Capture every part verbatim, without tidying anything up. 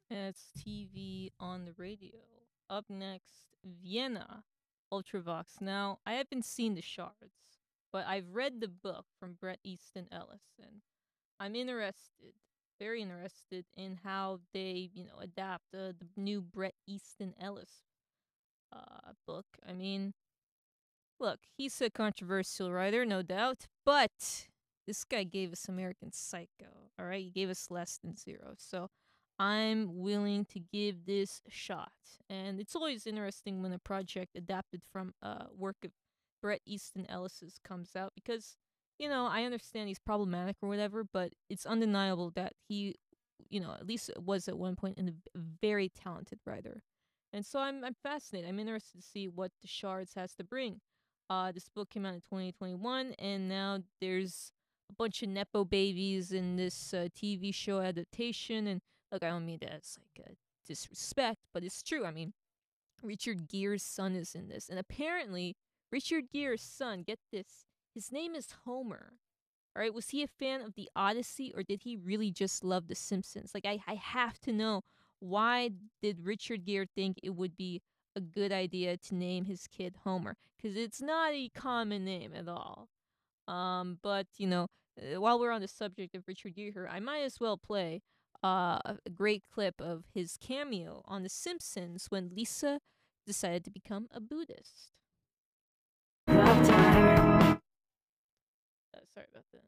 It's T V on the radio. Up next, Vienna, Ultravox. Now, I haven't seen the shards, but I've read the book from Bret Easton Ellis, and I'm interested, very interested in how they, you know, adapt uh, the new Bret Easton Ellis uh, book. I mean, look, he's a controversial writer, no doubt, but this guy gave us American Psycho, all right? He gave us Less Than Zero. So I'm willing to give this a shot. And it's always interesting when a project adapted from a work of Bret Easton Ellis's comes out because, you know, I understand he's problematic or whatever, but it's undeniable that he, you know, at least was at one point a very talented writer. And so I'm I'm fascinated. I'm interested to see what the Shards has to bring. Uh, this book came out in twenty twenty-one, and now there's a bunch of nepo babies in this uh, T V show adaptation. And look, I don't mean that as like a disrespect, but it's true. I mean, Richard Gere's son is in this, and apparently Richard Gere's son, get this, his name is Homer. All right, was he a fan of the Odyssey, or did he really just love The Simpsons? Like, I, I have to know, why did Richard Gere think it would be a good idea to name his kid Homer? Because it's not a common name at all. Um, but you know, uh, while we're on the subject of Richard Gere, I might as well play uh, a a great clip of his cameo on The Simpsons when Lisa decided to become a Buddhist. About time. Uh, sorry about that.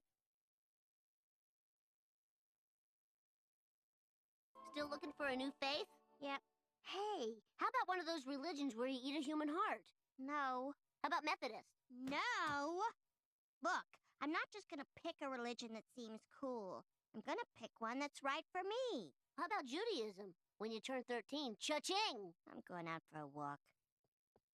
Still looking for a new faith? Yep. Hey, how about one of those religions where you eat a human heart? No. How about Methodist? No! Look, I'm not just gonna pick a religion that seems cool. I'm gonna pick one that's right for me. How about Judaism? When you turn thirteen, cha-ching! I'm going out for a walk.